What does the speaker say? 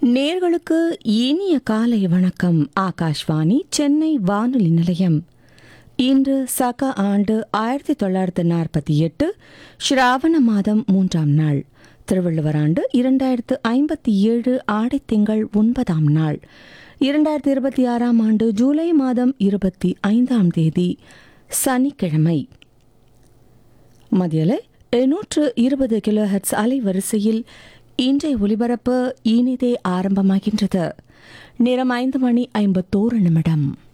நேர்களுக்கு இனிய காலை வணக்கம். ஆகாஷ்வாணி சென்னை வானொலி நிலையம். இன்று சக ஆண்டு 1948 ஸ்ராவண மாதம் 3ஆம் நாள், திருவள்ளுவர் ஆண்டு 2057 ஆடைத்திங்கள் 9ஆம் நாள், 2026ஆம் ஆண்டு ஜூலை மாதம் 25ஆம் தேதி சனிக்கிழமை. மதியலை 820 கிலோஹெர்ட்ஸ் அலைவரிசையில் இன்றைய ஒலிபரப்பு இனிதே ஆரம்பமாகின்றது. நேரம் 5 மணி 51 நிமிடம்.